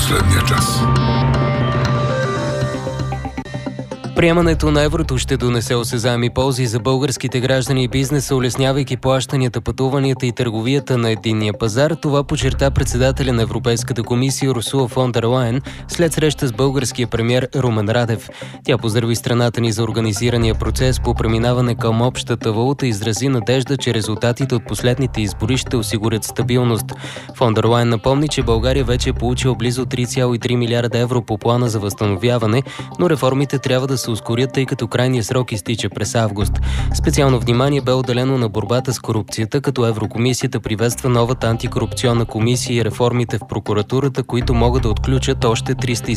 последния час. Приемането на еврото ще донесе осезаеми ползи за българските граждани и бизнеса, улеснявайки плащанията, пътуванията и търговията на единния пазар. Това подчерта председателя на Европейската комисия Урсула фон дер Лайен след среща с българския премиер Румен Радев. Тя поздрави страната ни за организирания процес по преминаване към общата валута и изрази надежда, че резултатите от последните избори ще осигурят стабилност. Фон дер Лайен напомни, че България вече е получила близо 3,3 милиарда евро по плана за възстановяване, но реформите трябва да се ускорят, тъй като крайният срок изтича през август. Специално внимание бе отделено на борбата с корупцията, като Еврокомисията приветства новата антикорупционна комисия и реформите в прокуратурата, които могат да отключат още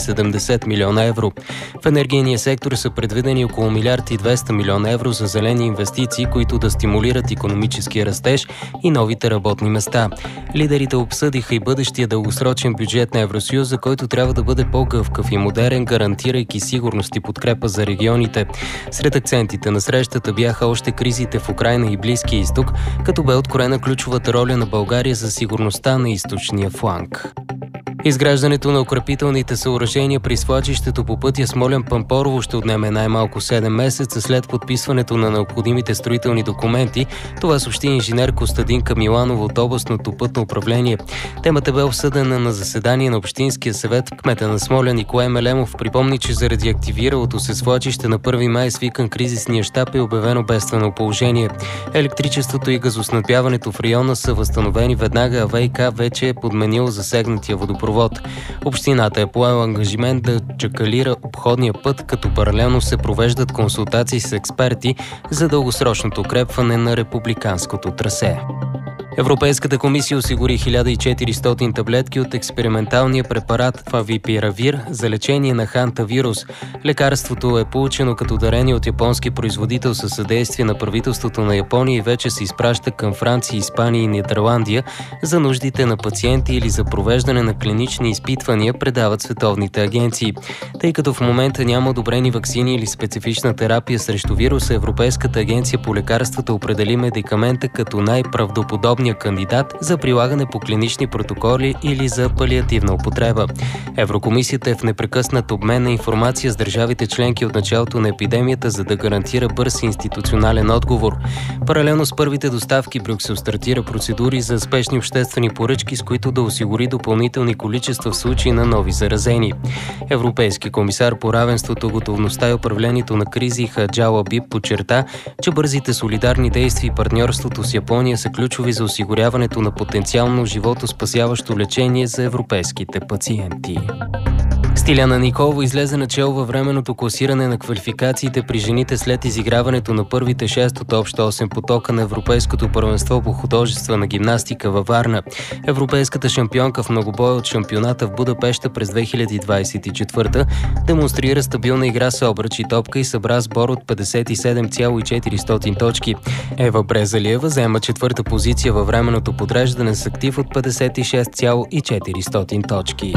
370 милиона евро. В енергийния сектор са предвидени около 1 200 милиона евро за зелени инвестиции, които да стимулират икономическия растеж и новите работни места. Лидерите обсъдиха и бъдещия дългосрочен бюджет на Евросъюза, който трябва да бъде по-гъвкав и модерен, гарантирайки сигурност и подкрепа за регионите. Сред акцентите на срещата бяха още кризите в Украйна и Близкия изток, като бе откроена ключовата роля на България за сигурността на източния фланг. Изграждането на укрепителните съоръжения при свлачището по пътя Смолян-Пампорово ще отнеме най-малко 7 месеца след подписването на необходимите строителни документи. Това съобщи инженер Костадинка Миланова от областното пътно управление. Темата бе обсъдена на заседание на Общинския съвет. Кмета на Смолян Николай Мелемов припомни, че заради активиралото се свлачище на 1 май свикан кризисния щаб е обявено бедствено положение. Електричеството и газоснабдяването в района са възстановени веднага, а ВиК вече е подменил засегнатия водопровод. Общината е поела ангажимент да чакалира обходния път, като паралелно се провеждат консултации с експерти за дългосрочното укрепване на републиканското трасе. Европейската комисия осигури 1400 таблетки от експерименталния препарат Фавипиравир за лечение на хантавирус. Лекарството е получено като дарение от японски производител със съдействие на правителството на Япония и вече се изпраща към Франция, Испания и Нидерландия за нуждите на пациенти или за провеждане на клинични изпитвания, предават световните агенции. Тъй като в момента няма одобрени ваксини или специфична терапия срещу вируса, Европейската агенция по лекарствата определи медикамента като най-правдоподобния кандидат за прилагане по клинични протоколи или за палиативна употреба. Еврокомисията е в непрекъснат обмен на информация с държавите членки от началото на епидемията, за да гарантира бърз институционален отговор. Паралелно с първите доставки, Брюксел стартира процедури за спешни обществени поръчки, с които да осигури допълнителни количества в случай на нови заразени. Европейски комисар по равенството, готовността и управлението на кризи Хаджала Биб подчерта, че бързите солидарни действия и партньорството с Япония са ключови за осигуряването на потенциално животоспасяващо лечение за европейските пациенти. Стиляна Николова излезе начело във временното класиране на квалификациите при жените след изиграването на първите 6 от общо 8 потока на Европейското първенство по художествена гимнастика във Варна. Европейската шампионка в многобой от шампионата в Будапеща през 2024 демонстрира стабилна игра с обръч и топка и събра сбор от 57,400 точки. Ева Брезалиева заема 4-та позиция във временното подреждане с актив от 56,400 точки.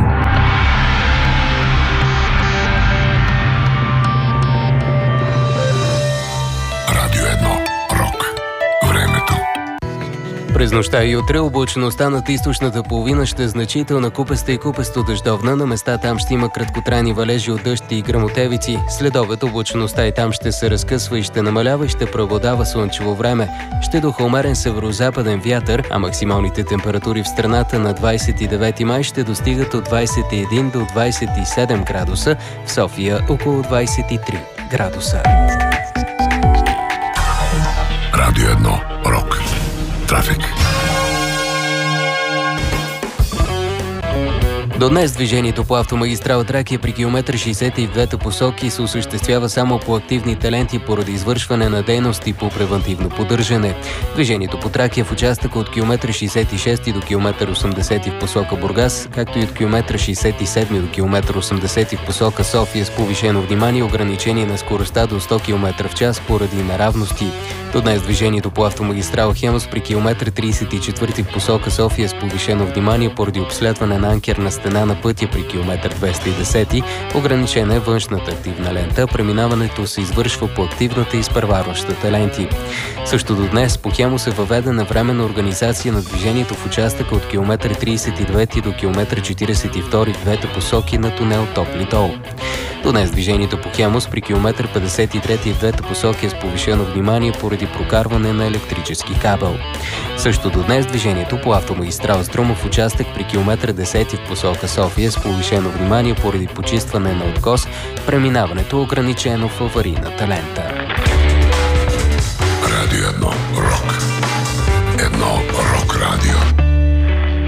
През нощта и утре облачността над източната половина ще е значителна, купеста и купесто дъждовна. На места там ще има краткотрайни валежи от дъжд и гръмотевици. След обед облачността и там ще се разкъсва и ще намалява и ще преобладава слънчево време. Ще духа умерен северозападен вятър, а максималните температури в страната на 29 май ще достигат от 21 до 27 градуса, в София около 23 градуса. Радио 1. Рок. Трафик. До днес движението по автомагистрала Тракия при километър 60 и в двете посоки се осъществява само по активните ленти поради извършване на дейности по превантивно поддържане. Движението по Тракия в участъка от километър 66 до километър 80 в посока Бургас, както и от километър 67 до километър 80 в посока София с повишено внимание, ограничение на скоростта до 100 км в час поради неравности. До днес движението по автомагистрала Хемус при километър 34 в посока София с повишено внимание поради обследване на анкерна стена стена на пътя при километър 210, ограничена е външната активна лента, преминаването се извършва по активната и изпреварващата ленти. Също до днес по Хемус е въведена временна организация на движението в участъка от километър 39 до километър 42 в двете посоки на тунел Топли дол. До днес движението по Хемус при километър 53 и в двете посоки е с повишено внимание поради прокарване на електрически кабел. Също до днес движението по автомагистрала Струма в участък при километър 10 в посока София с повишено внимание поради почистване на откос, преминаването е ограничено в аварийната лента. Радио 1 Рок. Едно рок радио.